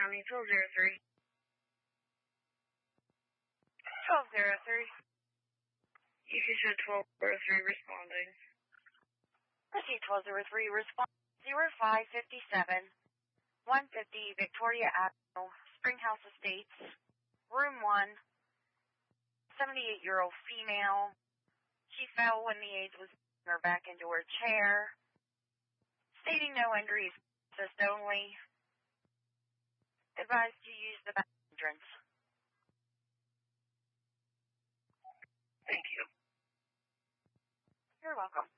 County, 1203. 1203. You can show 1203 responding. Proceed 1203, respond 0557, 150 Victoria Avenue, Springhouse Estates, room 1, 78-year-old female. She fell when the aide was putting her back into her chair, stating no injuries, assist only. Advised to use the back entrance. Thank you. You're welcome.